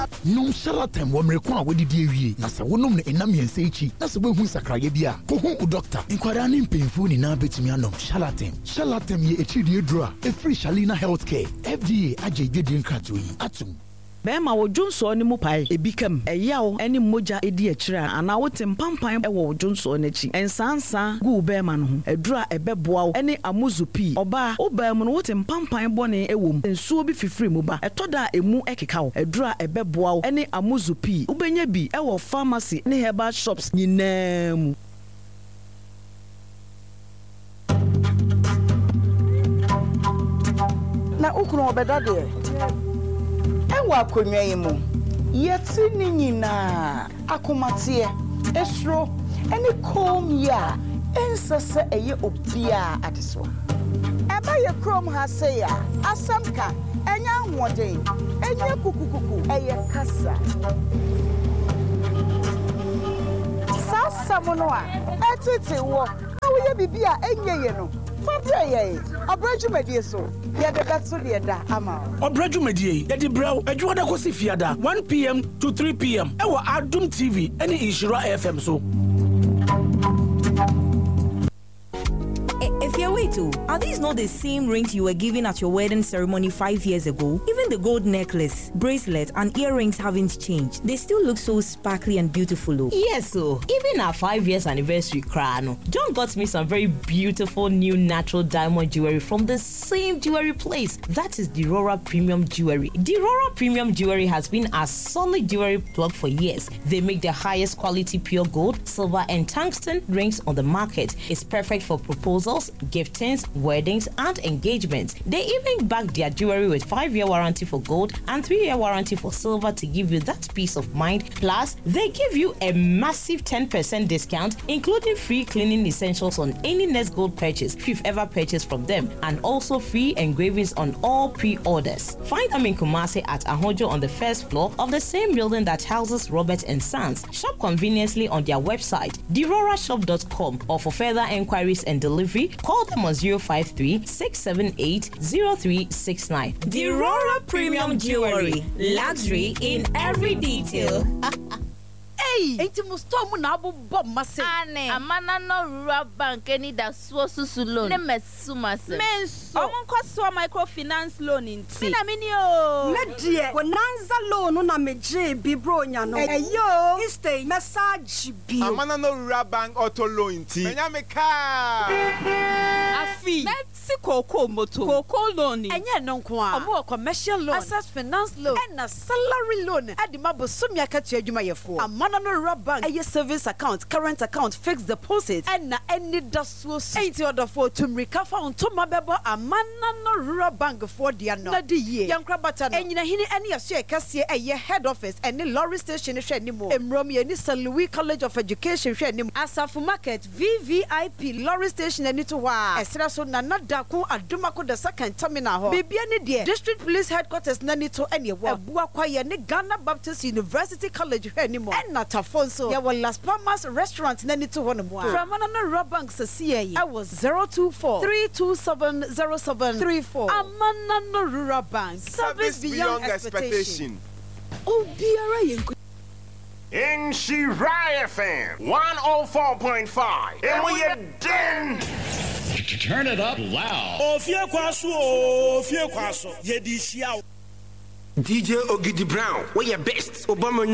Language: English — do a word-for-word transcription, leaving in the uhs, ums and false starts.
Nom Charlatan wo mreko a wodidi awie na se wonom ne enam yense echi na se behu sakraye bia ko hu u doctor inkwara ne mpemfu ni na betumi anom Charlatan Charlatan ye echi die dro a e free Shalina Healthcare F D A agye nkrato yi atum Bema wo Jonso ni mu pai ebikam eyawo eni moja edi akira ana wote mpampan e wo Jonso n'echi ensansa gu bema no ho edura ebeboa wo eni amuzupi oba oba mu no wote mpampan bone ewom ensuo bi fifiri mu ba etoda emu ekeka wo edura ebeboa wo eni amuzupi ubenya bi e wo pharmacy ne herbal shops nyinaa mu na ukunu obeda de Ewa akonwa yi mu yeti ni nyina akomatie esro eni kom ya ensese eye obia adeso eba ye krom ha se ya asamka enya hwoden enya kukukuku eye kasa sasa mono a etete wo awoye bibia enye ye no Fabia ye obrajumedie so ye de betso de da ama obrajumedie ye di brew adwo da kosi fiada one p m to three p m e wa Adum T V any Inshira F M so. If you're waiting, are these not the same rings you were given at your wedding ceremony five years ago? Even the gold necklace, bracelet, and earrings haven't changed. They still look so sparkly and beautiful. Though. Yes, so even our five years anniversary crown, John got me some very beautiful new natural diamond jewelry from the same jewelry place. That is Dirora Premium Jewelry. Dirora Premium Jewelry has been a solid jewelry plug for years. They make the highest quality pure gold, silver, and tungsten rings on the market. It's perfect for proposals, giftings, weddings, and engagements. They even back their jewelry with five-year warranty for gold and three-year warranty for silver to give you that peace of mind. Plus, they give you a massive ten percent discount, including free cleaning essentials on any Nest Gold purchase if you've ever purchased from them, and also free engravings on all pre-orders. Find them in Kumasi at Ahojo on the first floor of the same building that houses Robert and Sons. Shop conveniently on their website, dirora shop dot com, or for further enquiries and delivery, call them on zero five three, six seven eight, zero three six nine. Dirora Premium Jewelry. Luxury in every detail. Hey, enti mustomu na abu bob mase. Ane, amana no rural bank eni da suo susu loan. Ne mesu mase. Menso. Omo kwa suo microfinance loan inti. Mina mini o. Medie, bonanza loan na meje bibro nya no. Eyo, istay message bi. Amana no rural bank auto loan inti. Menya me ka. Afi. Let's Coco moto. Coco loan. Enye no nko a. Omo commercial loan, access finance loan, and a salary loan. Adi mabosumi akatu adwuma yefo. Amana no rural bank. Eye savings account, current account, fixed deposit, and na any dasuo. Eighty order for to recover on to mabebo amana no rural bank for dia no. Na di ye. Yankra bata no. Enyina hini any aso ekase eye head office and lorry station hwe animo. Emrom ye ni Saint Louis College of Education hwe animo. Asafu Market V V I P lorry station ani to wa. Esra so na nadako adumako the second terminal ho. Bibia ni de district police headquarters na ni to ene wo. Ebua kwa ye ni Ghana Baptist University College hwe animo. Na tafonso ya wa Las Palmas restaurant na ni to ho no mo. From another rural bank sesiye. I was zero two four, three two seven, zero seven three four. Amana no rural bank. Service, Service beyond, beyond expectation. Oh, biara yenko. Inshira F M one oh four point five. And we are done. Turn it up loud. Ofie kwaso, ofie kwaso. Ye di hia. D J Ogidi Brown, we are best. Obama